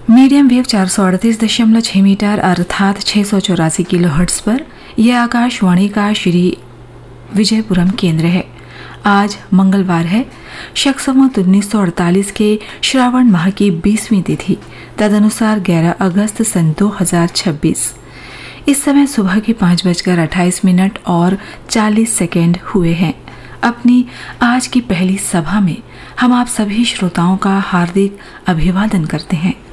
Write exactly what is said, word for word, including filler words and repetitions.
Medium wave चार सौ अड़तीस दशमलव छह मीटर अर्थात छह सौ चौरासी किलो हर्ट्ज पर यह आकाशवाणी का श्री विजयपुरम केंद्र है। आज मंगलवार है। शक संवत उन्नीस सौ अड़तालीस के श्रावण माह की बीसवीं तिथि, तदनुसार ग्यारह अगस्त सन दो हजार छब्बीस। इस समय सुबह के पाँच बजकर अट्ठाईस मिनट और चालीस सेकेंड हुए हैं। अपनी आज की पहली सभा में हम आप सभी श्रोताओं का हार्दिक अभिवादन करते हैं।